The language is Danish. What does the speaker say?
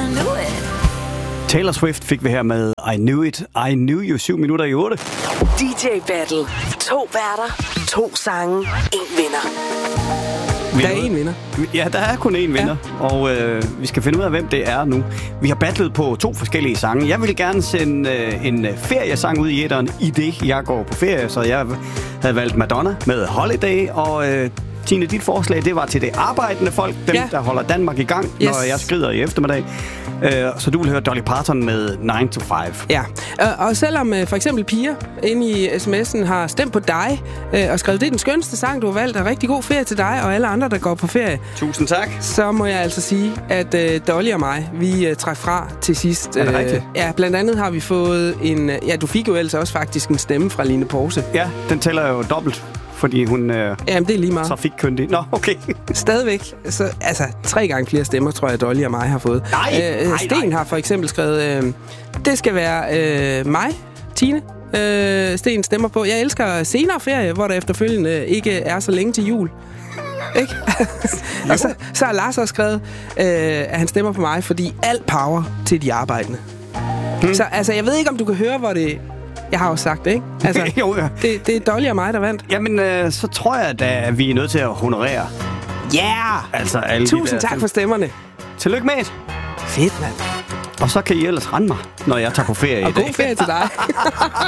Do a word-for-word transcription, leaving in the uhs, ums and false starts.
knew it. Taylor Swift fik vi her med I Knew It. I Knew You, syv minutter i otte. D J Battle. To værter, to sange, en vinder. Der er en vinder. Ja, der er kun én vinder, ja. Og øh, vi skal finde ud af, hvem det er nu. Vi har battlet på to forskellige sange. Jeg ville gerne sende øh, en feriesang ud i æteren, i det jeg går på ferie, så jeg havde valgt Madonna med Holiday, og øh, Tine, dit forslag, det var til det arbejdende folk, dem, ja. der holder Danmark i gang, yes. når jeg skrider i eftermiddag. Uh, så du vil høre Dolly Parton med nine to five. Ja, uh, og selvom uh, for eksempel Pia inde i sms'en har stemt på dig uh, og skrevet, det er den skønste sang, du har valgt, og rigtig god ferie til dig og alle andre, der går på ferie. Tusind tak. Så må jeg altså sige, at uh, Dolly og mig, vi uh, træk fra til sidst. Er det uh, rigtigt? Ja, blandt andet har vi fået en... Uh, ja, du fik jo ellers også faktisk en stemme fra Line Porse. Ja, den tæller jo dobbelt. Fordi hun øh, Jamen, det er lige meget. trafikkyndig. Nå, okay. Stadigvæk. Så, altså, tre gange flere stemmer, tror jeg, Dolly og mig har fået. Nej, øh, nej, Sten nej. har for eksempel skrevet, øh, det skal være øh, mig, Tine, øh, Sten stemmer på. Jeg elsker senere ferie, hvor der efterfølgende ikke er så længe til jul. Ikke? Og så, så har Lars også skrevet, øh, at han stemmer på mig, fordi alt power til de arbejdende. Hmm. Så altså, jeg ved ikke, om du kan høre, hvor det... Jeg har jo sagt det, ikke? Altså, jo, ja. det, det er Dolly og mig, der vandt. Jamen, øh, så tror jeg, at vi er nødt til at honorere. Ja! Yeah! Altså, alle Tusind de tak for stemmerne. Tillykke med det. Fedt, mand. Og så kan I ellers rende mig, når jeg tager på ferie og i dag. Og god ferie til dig.